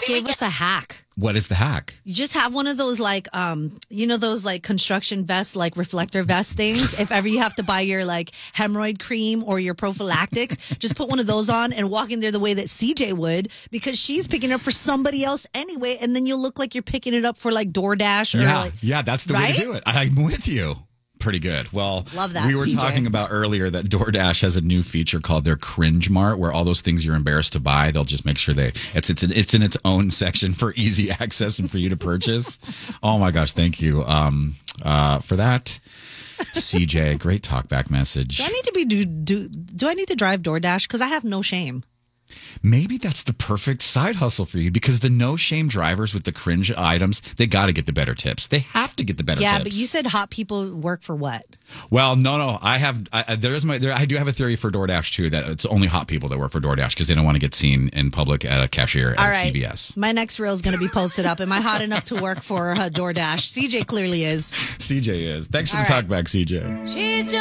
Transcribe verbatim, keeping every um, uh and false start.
just gave us a hack. What is the hack? You just have one of those like, um, you know, those like construction vests, like reflector vest things. If ever you have to buy your like hemorrhoid cream or your prophylactics, just put one of those on and walk in there the way that C J would, because she's picking it up for somebody else anyway. And then you'll look like you're picking it up for like DoorDash. Or yeah, like, yeah, that's the right? way to do it. I'm with you. Pretty good. Well, Love that, we were C J. talking about earlier that DoorDash has a new feature called their Cringe Mart, where all those things you're embarrassed to buy, they'll just make sure they it's it's in, it's in its own section for easy access and for you to purchase. Oh my gosh, thank you um, uh, for that, C J. Great talkback message. Do I need to be do do do I need to drive DoorDash? Because I have no shame. Maybe that's the perfect side hustle for you, because the no shame drivers with the cringe items, they got to get the better tips. They have to get the better Yeah, tips. but you said hot people work for what? Well, no, no. I have I, there is my there. I do have a theory for DoorDash too, that it's only hot people that work for DoorDash because they don't want to get seen in public at a cashier at All right. C V S. My next reel is going to be posted up. Am I hot enough to work for uh, DoorDash? C J clearly is. C J is. Thanks for All the right. talk back, C J. She's just